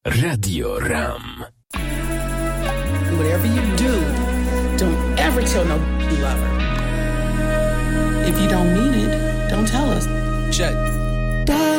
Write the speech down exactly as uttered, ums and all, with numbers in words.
Radio Ram. Whatever you do, don't ever tell no you love her. If you don't mean it, don't tell us. Check. Bye.